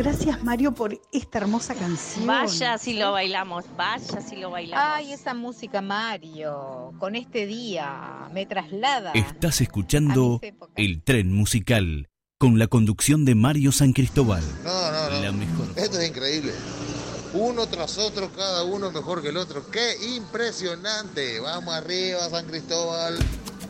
Gracias, Mario, por esta hermosa canción. Vaya si lo bailamos, vaya si lo bailamos. Ay, esa música, Mario, con este día me traslada. Estás escuchando El Tren Musical, con la conducción de Mario San Cristóbal. No. La mejor. Esto es increíble. Uno tras otro, cada uno mejor que el otro. ¡Qué impresionante! Vamos arriba, San Cristóbal.